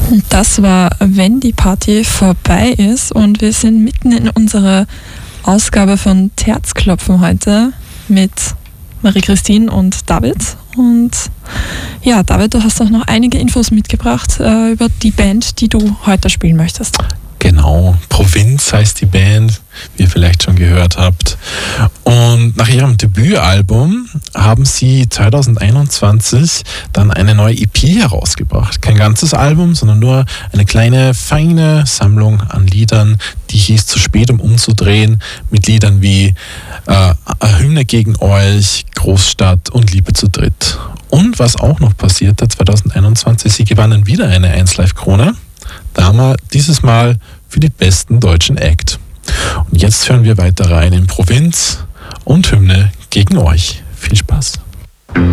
Das war Wenn die Party vorbei ist, und wir sind mitten in unserer Ausgabe von Herzklopfen heute mit Marie-Christine und David. Und ja, David, du hast auch noch einige Infos mitgebracht über die Band, die du heute spielen möchtest. Genau, Provinz heißt die Band, wie ihr vielleicht schon gehört habt. Und nach ihrem Debütalbum haben sie 2021 dann eine neue EP herausgebracht. Kein ganzes Album, sondern nur eine kleine, feine Sammlung an Liedern, die hieß Zu spät, um umzudrehen, mit Liedern wie Hymne gegen euch, Großstadt und Liebe zu dritt. Und was auch noch passierte 2021, sie gewannen wieder eine 1Live-Krone. Dieses Mal für die besten deutschen Act. Und jetzt hören wir weiter rein in Provinz und Hymne gegen euch. Viel Spaß.